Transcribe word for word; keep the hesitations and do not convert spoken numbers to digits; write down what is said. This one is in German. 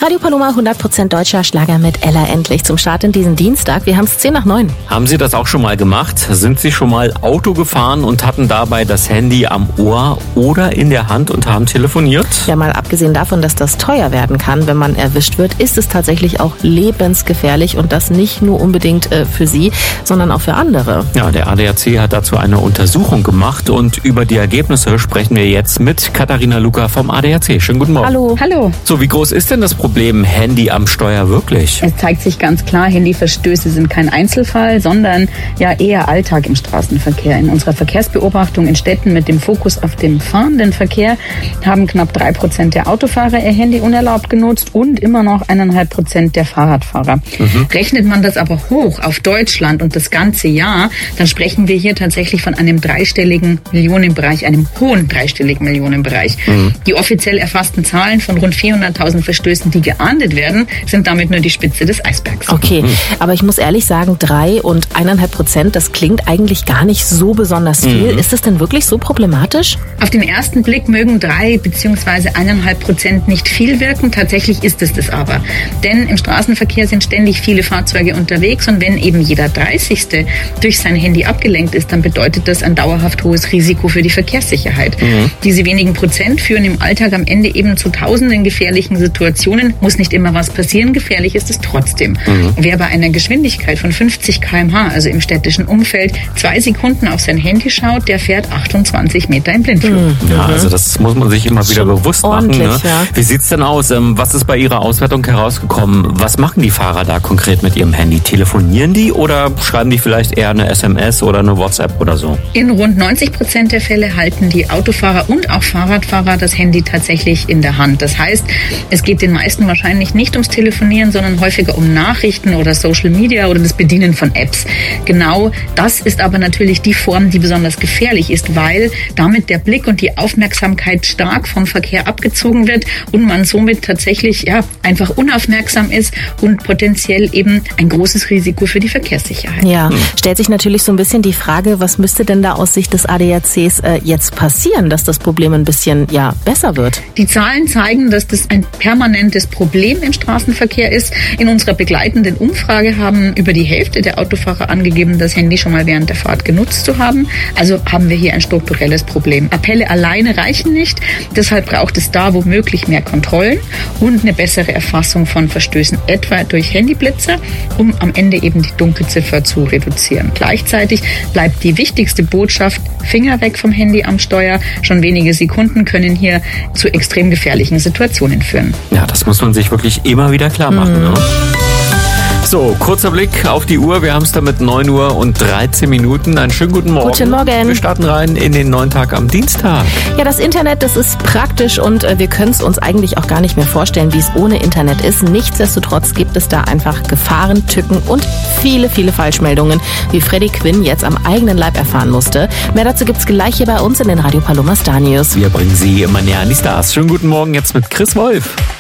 Radio Paloma, hundert Prozent deutscher Schlager mit Ella endlich zum Start in diesen Dienstag. Wir haben es zehn nach neun. Haben Sie das auch schon mal gemacht? Sind Sie schon mal Auto gefahren und hatten dabei das Handy am Ohr oder in der Hand und haben telefoniert? Ja, mal abgesehen davon, dass das teuer werden kann, wenn man erwischt wird, ist es tatsächlich auch lebensgefährlich und das nicht nur unbedingt äh, für Sie, sondern auch für andere. Ja, der A D A C hat dazu eine Untersuchung gemacht und über die Ergebnisse sprechen wir jetzt mit Katharina Luca vom A D A C. Schönen guten Morgen. Hallo. Hallo. So, wie groß ist denn das Problem Handy am Steuer wirklich? Es zeigt sich ganz klar, Handyverstöße sind kein Einzelfall, sondern ja eher Alltag im Straßenverkehr. In unserer Verkehrsbeobachtung in Städten mit dem Fokus auf dem fahrenden Verkehr haben knapp drei Prozent der Autofahrer ihr Handy unerlaubt genutzt und immer noch eineinhalb Prozent der Fahrradfahrer. Mhm. Rechnet man das aber hoch auf Deutschland und das ganze Jahr, dann sprechen wir hier tatsächlich von einem dreistelligen Millionenbereich, einem hohen dreistelligen Millionenbereich. Mhm. Die offiziell erfassten Zahlen von rund vierhunderttausend Verstößen, die geahndet werden, sind damit nur die Spitze des Eisbergs. Okay, mhm. aber ich muss ehrlich sagen, drei und eineinhalb Prozent, das klingt eigentlich gar nicht so besonders viel. Mhm. Ist das denn wirklich so problematisch? Auf den ersten Blick mögen drei bzw. eineinhalb Prozent nicht viel wirken. Tatsächlich ist es das aber. Denn im Straßenverkehr sind ständig viele Fahrzeuge unterwegs und wenn eben jeder dreißigste durch sein Handy abgelenkt ist, dann bedeutet das ein dauerhaft hohes Risiko für die Verkehrssicherheit. Mhm. Diese wenigen Prozent führen im Alltag am Ende eben zu tausenden gefährlichen Situationen. Muss nicht immer was passieren, gefährlich ist es trotzdem. Mhm. Wer bei einer Geschwindigkeit von fünfzig Kilometer pro Stunde, also im städtischen Umfeld, zwei Sekunden auf sein Handy schaut, der fährt achtundzwanzig Meter im Blindflug. Mhm. Ja, also das muss man sich immer wieder Schon bewusst machen. Ne? Ja. Wie sieht's denn aus? Was ist bei Ihrer Auswertung herausgekommen? Was machen die Fahrer da konkret mit ihrem Handy? Telefonieren die oder schreiben die vielleicht eher eine S M S oder eine WhatsApp oder so? In rund neunzig Prozent der Fälle halten die Autofahrer und auch Fahrradfahrer das Handy tatsächlich in der Hand. Das heißt, es geht den meisten wahrscheinlich nicht ums Telefonieren, sondern häufiger um Nachrichten oder Social Media oder das Bedienen von Apps. Genau das ist aber natürlich die Form, die besonders gefährlich ist, weil damit der Blick und die Aufmerksamkeit stark vom Verkehr abgezogen wird und man somit tatsächlich ja einfach unaufmerksam ist und potenziell eben ein großes Risiko für die Verkehrssicherheit. Ja, stellt sich natürlich so ein bisschen die Frage, was müsste denn da aus Sicht des A D A Cs äh, jetzt passieren, dass das Problem ein bisschen ja besser wird? Die Zahlen zeigen, dass das ein permanentes Problem im Straßenverkehr ist. In unserer begleitenden Umfrage haben über die Hälfte der Autofahrer angegeben, das Handy schon mal während der Fahrt genutzt zu haben. Also haben wir hier ein strukturelles Problem. Appelle alleine reichen nicht. Deshalb braucht es da womöglich mehr Kontrollen und eine bessere Erfassung von Verstößen, etwa durch Handyblitzer, um am Ende eben die Dunkelziffer zu reduzieren. Gleichzeitig bleibt die wichtigste Botschaft: Finger weg vom Handy am Steuer. Schon wenige Sekunden können hier zu extrem gefährlichen Situationen führen. Ja, das muss man sich wirklich immer wieder klar machen. Mhm. Ne? So, kurzer Blick auf die Uhr. Wir haben es damit neun Uhr und dreizehn Minuten. Einen schönen guten Morgen. Guten Morgen. Wir starten rein in den neuen Tag am Dienstag. Ja, das Internet, das ist praktisch und äh, wir können es uns eigentlich auch gar nicht mehr vorstellen, wie es ohne Internet ist. Nichtsdestotrotz gibt es da einfach Gefahren, Tücken und viele, viele Falschmeldungen, wie Freddy Quinn jetzt am eigenen Leib erfahren musste. Mehr dazu gibt's gleich hier bei uns in den Radio Paloma Star News. Wir bringen Sie immer näher an die Stars. Schönen guten Morgen jetzt mit Chris Wolf.